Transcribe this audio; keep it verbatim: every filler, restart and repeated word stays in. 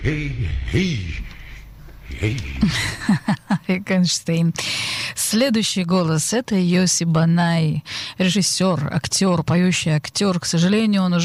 Эй, эй, эй. Эйкенштейн. Следующий голос — это Йоси Банай, режиссер, актер, поющий актер. К сожалению, он уже